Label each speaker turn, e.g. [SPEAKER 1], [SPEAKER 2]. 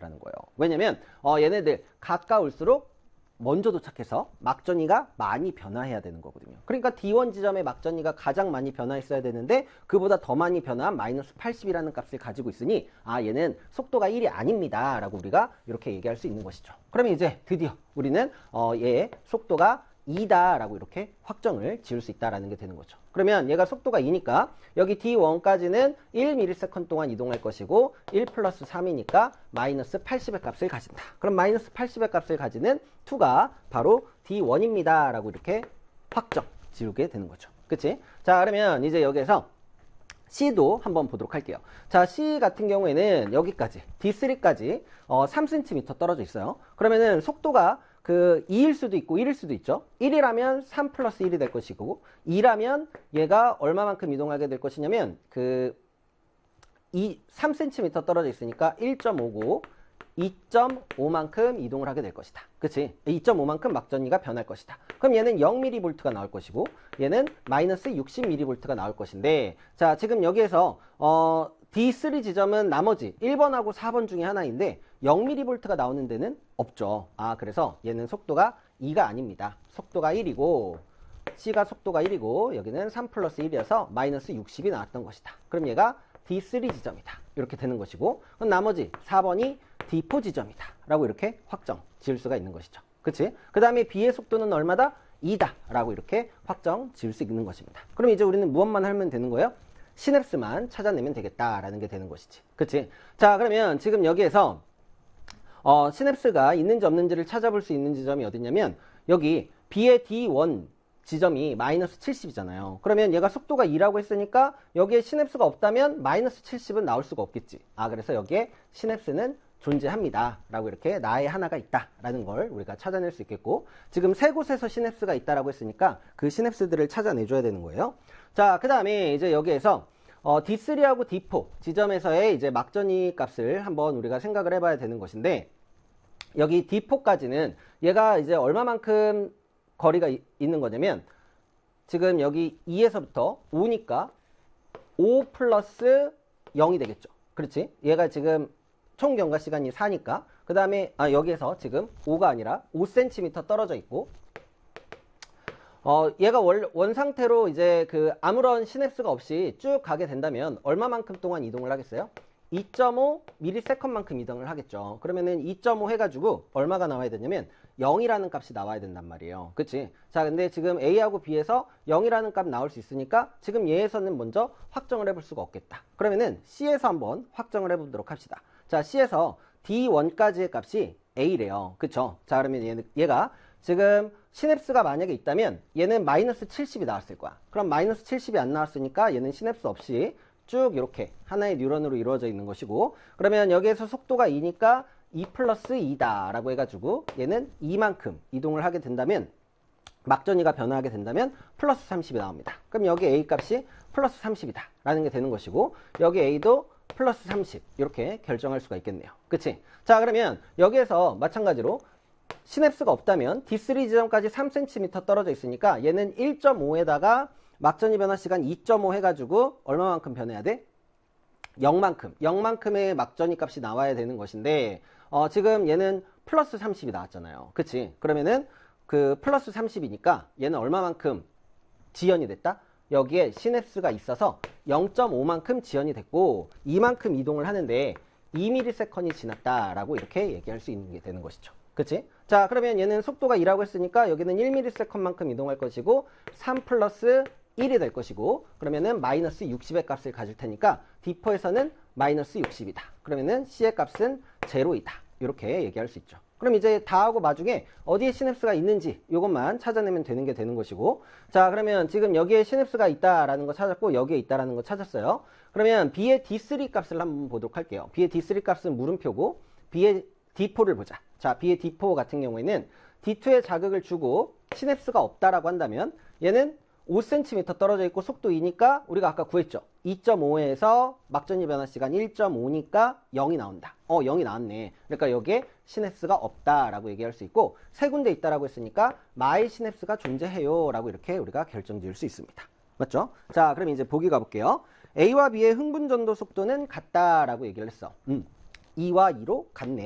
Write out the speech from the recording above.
[SPEAKER 1] 있다라는 거예요. 왜냐면 얘네들 가까울수록 먼저 도착해서 막전이가 많이 변화해야 되는 거거든요. 그러니까 D1 지점의 막전이가 가장 많이 변화했어야 되는데 그보다 더 많이 변화한 마이너스 80이라는 값을 가지고 있으니 얘는 속도가 1이 아닙니다 라고 우리가 이렇게 얘기할 수 있는 것이죠. 그러면 이제 드디어 우리는 얘의 속도가 2다 라고 이렇게 확정을 지을 수 있다라는 게 되는 거죠. 그러면 얘가 속도가 2니까 여기 D1까지는 1ms 동안 이동할 것이고 1 플러스 3이니까 마이너스 80의 값을 가진다. 그럼 마이너스 80의 값을 가지는 2가 바로 D1입니다 라고 이렇게 확정 지우게 되는 거죠. 그치? 자, 그러면 이제 여기에서 C도 한번 보도록 할게요. 자, C 같은 경우에는 여기까지 D3까지 3cm 떨어져 있어요. 그러면은 속도가 2일 수도 있고 1일 수도 있죠. 1이라면 3 플러스 1이 될 것이고 2라면 얘가 얼마만큼 이동하게 될 것이냐면 3cm 떨어져 있으니까 1.5고 2.5만큼 이동을 하게 될 것이다. 그치? 2.5만큼 막전이가 변할 것이다. 그럼 얘는 0mV가 나올 것이고 얘는 마이너스 60mV가 나올 것인데 자, 지금 여기에서 D3 지점은 나머지 1번하고 4번 중에 하나인데 0mV가 나오는 데는 없죠. 그래서 얘는 속도가 2가 아닙니다. 속도가 1이고 C가 속도가 1이고 여기는 3 플러스 1이어서 마이너스 60이 나왔던 것이다. 그럼 얘가 D3 지점이다. 이렇게 되는 것이고 그럼 나머지 4번이 D4 지점이다. 라고 이렇게 확정 지을 수가 있는 것이죠. 그치? 그 다음에 B의 속도는 얼마다? 2다. 라고 이렇게 확정 지을 수 있는 것입니다. 그럼 이제 우리는 무엇만 하면 되는 거예요? 시냅스만 찾아내면 되겠다라는 게 되는 것이지. 그치? 자, 그러면 지금 여기에서 시냅스가 있는지 없는지를 찾아볼 수 있는 지점이 어디냐면 여기 B의 D1 지점이 마이너스 70이잖아요. 그러면 얘가 속도가 2라고 했으니까 여기에 시냅스가 없다면 마이너스 70은 나올 수가 없겠지. 그래서 여기에 시냅스는 존재합니다. 라고 이렇게 나에 하나가 있다. 라는 걸 우리가 찾아낼 수 있겠고 지금 세 곳에서 시냅스가 있다라고 했으니까 그 시냅스들을 찾아내줘야 되는 거예요. 자, 그 다음에 이제 여기에서 D3하고 D4 지점에서의 이제 막전이 값을 한번 우리가 생각을 해봐야 되는 것인데 여기 D4까지는 얘가 이제 얼마만큼 거리가 있는 거냐면 지금 여기 2에서부터 5니까 5 플러스 0이 되겠죠. 그렇지? 얘가 지금 총 경과 시간이 4니까 그 다음에 여기에서 지금 5가 아니라 5cm 떨어져 있고 얘가 원 상태로 이제 아무런 시냅스가 없이 쭉 가게 된다면 얼마만큼 동안 이동을 하겠어요? 2.5ms만큼 이동을 하겠죠. 그러면은 2.5 해가지고 얼마가 나와야 되냐면 0이라는 값이 나와야 된단 말이에요. 그치? 자, 근데 지금 A하고 B에서 0이라는 값 나올 수 있으니까 지금 얘에서는 먼저 확정을 해볼 수가 없겠다. 그러면은 C에서 한번 확정을 해보도록 합시다. 자, C에서 D1까지의 값이 A래요. 그쵸? 자, 그러면 얘가 지금 시냅스가 만약에 있다면 얘는 마이너스 70이 나왔을 거야. 그럼 마이너스 70이 안 나왔으니까 얘는 시냅스 없이 쭉 이렇게 하나의 뉴런으로 이루어져 있는 것이고 그러면 여기에서 속도가 2니까 2 플러스 2다 라고 해가지고 얘는 2만큼 이동을 하게 된다면 막전이가 변화하게 된다면 플러스 30이 나옵니다. 그럼 여기 A 값이 플러스 30이다 라는 게 되는 것이고 여기 A도 플러스 30 이렇게 결정할 수가 있겠네요. 그치? 자, 그러면 여기에서 마찬가지로 시냅스가 없다면 D3 지점까지 3cm 떨어져 있으니까 얘는 1.5에다가 막전이 변화 시간 2.5 해가지고 얼마만큼 변해야 돼? 0만큼의 막전이 값이 나와야 되는 것인데 지금 얘는 플러스 30이 나왔잖아요. 그치? 그러면은 플러스 30이니까 얘는 얼마만큼 지연이 됐다? 여기에 시냅스가 있어서 0.5만큼 지연이 됐고 이만큼 이동을 하는데 2ms이 지났다라고 이렇게 얘기할 수 있는 게 되는 것이죠. 그치? 자, 그러면 얘는 속도가 2라고 했으니까 여기는 1ms만큼 이동할 것이고 3 플러스 1이 될 것이고 그러면은 마이너스 60의 값을 가질 테니까 D4에서는 마이너스 60이다. 그러면은 C의 값은 0이다. 이렇게 얘기할 수 있죠. 그럼 이제 다하고 마중에 어디에 시냅스가 있는지 이것만 찾아내면 되는 게 되는 것이고 자, 그러면 지금 여기에 시냅스가 있다라는 거 찾았고 여기에 있다라는 거 찾았어요. 그러면 B의 D3 값을 한번 보도록 할게요. B의 D3 값은 물음표고 B의 D4를 보자. 자, B의 D4 같은 경우에는 D2에 자극을 주고 시냅스가 없다라고 한다면 얘는 5cm 떨어져 있고 속도 2니까 우리가 아까 구했죠. 2.5에서 막전이 변화 시간 1.5니까 0이 나온다. 0이 나왔네. 그러니까 여기에 시냅스가 없다라고 얘기할 수 있고 세 군데 있다라고 했으니까 마이 시냅스가 존재해요 라고 이렇게 우리가 결정 지을 수 있습니다. 맞죠? 자, 그럼 이제 보기 가볼게요. A와 B의 흥분 전도 속도는 같다라고 얘기를 했어. 2와 2로 같네.